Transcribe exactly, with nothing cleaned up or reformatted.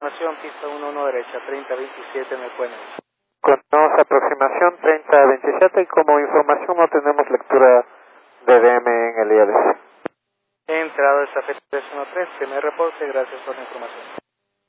Aproximación, pista uno uno derecha, treinta veintisiete, me pueden. Conocemos aproximación treinta veintisiete y como información no tenemos lectura de D M en el I L C. He entrado esta fecha tres uno tres, primer reporte, gracias por la información.